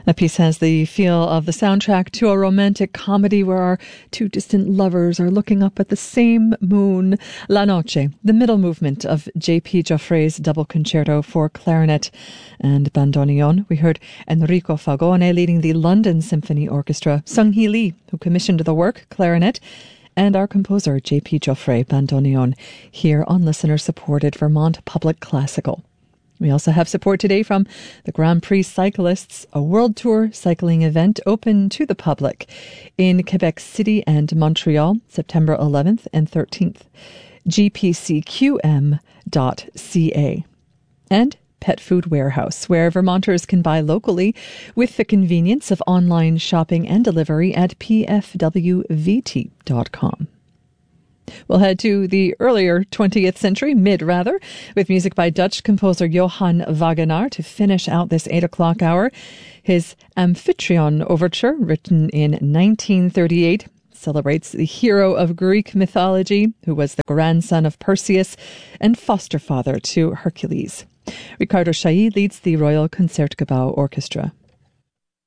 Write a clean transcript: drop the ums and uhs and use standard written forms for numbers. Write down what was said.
The piece has the feel of the soundtrack to a romantic comedy where our two distant lovers are looking up at the same moon. La Noche, the middle movement of J.P. Joffre's double concerto for clarinet and bandoneon. We heard Enrico Fagone leading the London Symphony Orchestra, Sung-Hee Lee, who commissioned the work, clarinet, and our composer, J.P. Joffre, bandoneon, here on listener-supported Vermont Public Classical. We also have support today from the Grand Prix Cyclists, a World Tour cycling event open to the public in Quebec City and Montreal, September 11th and 13th. gpcqm.ca. And Pet Food Warehouse, where Vermonters can buy locally with the convenience of online shopping and delivery at pfwvt.com. We'll head to the earlier 20th century, with music by Dutch composer Johann Wagenaar to finish out this 8 o'clock hour. His Amphitryon Overture, written in 1938, celebrates the hero of Greek mythology, who was the grandson of Perseus and foster father to Hercules. Ricardo Chailly leads the Royal Concertgebouw Orchestra.